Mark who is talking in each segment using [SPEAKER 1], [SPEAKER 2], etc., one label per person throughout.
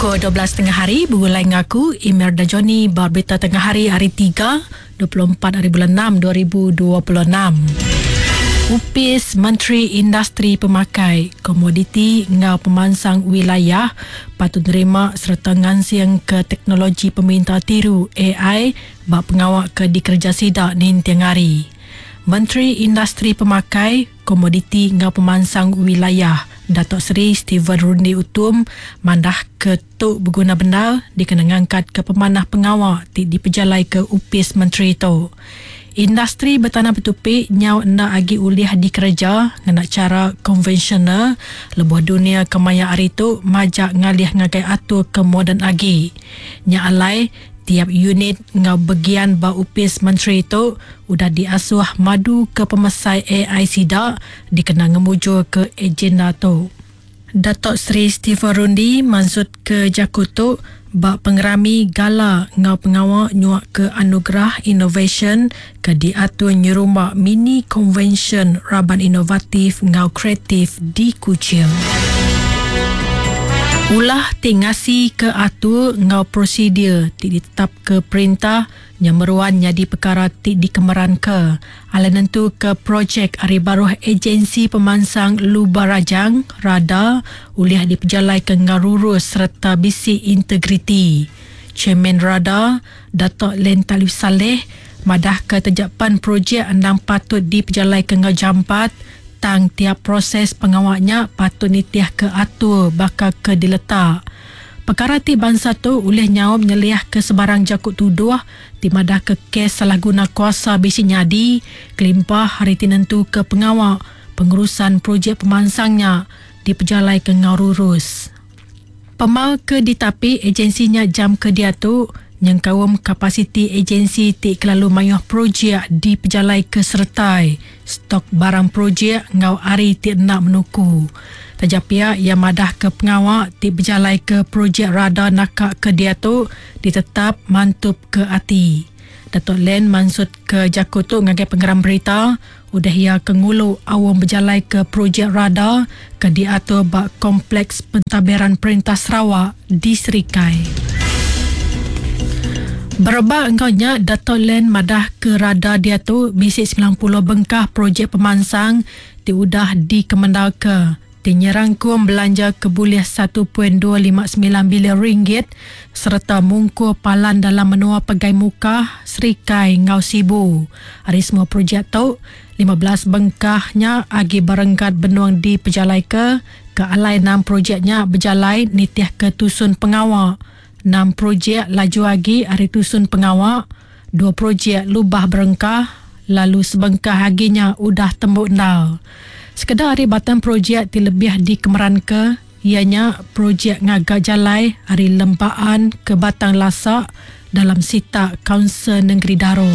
[SPEAKER 1] Pukul 12 tengah hari, berulai ngaku Imelda Joni berita tengah hari 3, 24 hari bulan 6, 2026. Upis Menteri Industri Pemakai Komoditi ngau pemansang wilayah patut nerima serta ngansing ke teknologi pemerintah tiru AI bak pengawak ke dikerja sidak nin tiang hari. Menteri Industri Pemakai Komoditi ngau pemansang wilayah Datuk Seri Steven Rundi Utum mandah ketuk berguna benda dikena ngangkat ke pemanah pengawak di pejalai ke upis menteri itu. Industri bertanah bertupik nyau nak agi ulih dikerja dengan cara konvensional lebuh dunia kemaya hari itu majak ngalih ngagai atur ke moden agi. Nya alai tiap unit ngau bagian ba upis menteri itu udah diasuh madu ke pemesai AI sidak dikena ngemujur ke agenda tu. Datuk Seri Steven Rundi maksud ke Jakutuk bak pengerami gala ngau pengawak nyuak ke anugerah innovation ke diatur nyurumbak mini convention raban inovatif ngau kreatif di Kuching. Ulah tingasi ke atur ngau prosedur ditetap ke perintah yang meruan jadi perkara dikemeran ke ala nentu ke projek hari baru agensi pemansang Lubarajang Rada uliah diperjalai ke ngarurus serta bisi integriti. Chairman Rada Datuk Len Talib Saleh madah ke tejapan projek andang patut diperjalai ke ngajampat tang tiap proses pengawaknya patut nitiah ke atur bakal ke diletak. Perkara ti bangsa tu oleh nyau menyeliah ke sebarang jakut tuduh di madah ke kes salah guna kuasa bisi nyadi kelimpah hari tinentu ke pengawak pengurusan projek pemansangnya di pejalai ke ngurus. Pemal ke ditapi agensinya jam ke dia tu yang kawam kapasiti agensi ti kelalu mayuh projek di pejalai ke sertai stok barang projek ngau ari ti nak menuku. Tajapia yang madah ke pengawak ti berjalai ke projek radar nakak ke dia tu ditetap mantup ke ati. Datuk Len maksud ke Jakutuk ngagai pengeram berita udah ia kengulu awam berjalai ke projek radar ke diatur bak kompleks pentadbiran Perintah Sarawak di Serikai. Berebak engkaunya Datuk Len madah ke radar dia tu bisik 90 bengkah projek pemansang diudah dikemendal ke. Dinyerangkum belanja kebuliah 1.259 bilion ringgit serta mungkuh palan dalam menua pegai muka Serikai Ngau Sibu. Hari semua projek tu 15 bengkahnya agi barengkat benuang di pejalai ke alai 6 projeknya berjalai nitiah ke tusun pengawak. 6 projek laju agi hari tusun pengawak, 2 projek lubah berengkah, lalu sebengkah haginya udah tembuk ndal. Sekedar hari batang projek dilebih dikemeran ke, ianya projek ngagak jalai hari lempaan ke Batang Lasak dalam sitak Kaunsil Negeri Daro.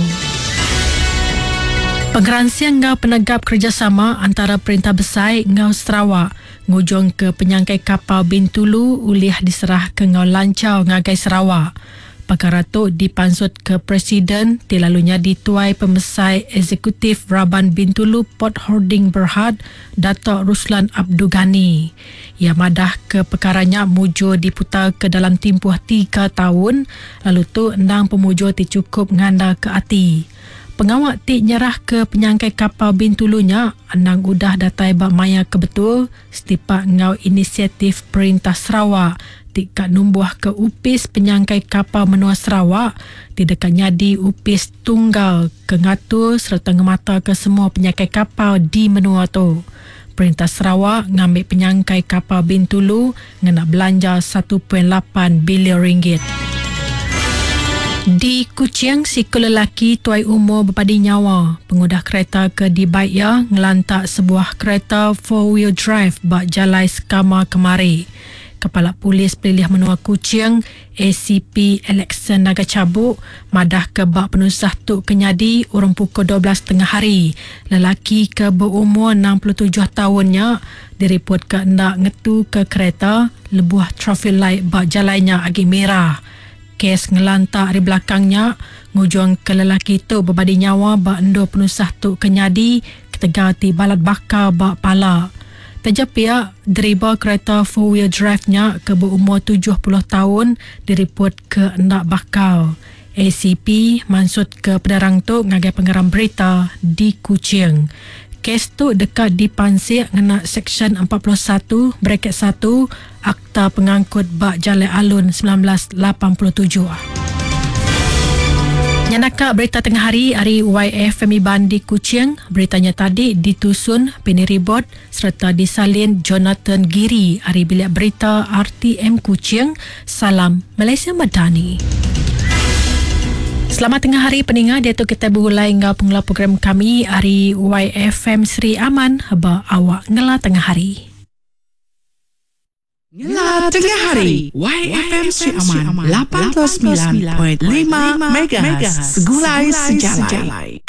[SPEAKER 1] Pengeransian ngau penegap kerjasama antara Perintah Besar ngau Sarawak ngujung ke penyangkai kapal Bintulu uliah diserah ke ngau lancau ngagai Sarawak. Perkara tu dipansut ke Presiden tilalunya dituai pemesai eksekutif Raban Bintulu Port Holding Berhad Datuk Ruslan Abdul Ghani. Ia madah ke perkaranya mujur diputar ke dalam tempoh 3 tahun lalu tu endang pemujur cukup nganda ke ati. Pengawak ti nyerah ke penyangkai kapal Bintulunya andang udah datai bak maya ke betul setipak ngau inisiatif Perintah Sarawak kat numbuh ke upis penyangkai kapal menua Sarawak tidak nyadi upis tunggal ke ngatur serta ngemata ke semua penyangkai kapal di menua tu. Perintah Sarawak ngambil penyangkai kapal Bintulu ngena belanja 1.8 bilion ringgit. Di Kuching, si lelaki tuai umur berpadi nyawa. Pengudah kereta ke Dibaya ngelantak sebuah kereta 4-wheel drive bak jalai skama kemari. Kepala Polis Pelilih Menua Kuching, ACP Alexander Nagacabuk, madah ke bak penusah tu kenyadi urang pukul 12 tengah hari. Lelaki ke berumur 67 tahunnya direport ke nak ngetu ke kereta lebuh traffic light bak jalainya agi merah. Kes ngelantak di belakangnya ngujung ke lelaki tu berbadi nyawa bak endo penusah tu kenyadi ketegati balat bakar bak pala. Terjepit driver kereta four-wheel drive-nya ke berumur 70 tahun direport ke nak bakal. ACP mansut ke Penderang tu ngagai pengeram berita di Kuching. Kes tu dekat dipansir ngena Seksyen 41 bracket 1 Akta Pengangkut Bak Jalan Alun 1987. Nyanaka berita tengah hari YFM Bandi Kuching. Beritanya tadi ditusun Penny Ribot serta disalin Jonathan Giri. Hari bilik berita RTM Kuching. Salam Malaysia Madani. Selamat tengah hari pendengar. Dia tu kita berulai ngau pengelar program kami hari YFM Sri Aman. Haba awak ngela tengah hari.
[SPEAKER 2] Ngela tengah hari YFM Sri Aman 89.5 MHz Segulai Sejalai.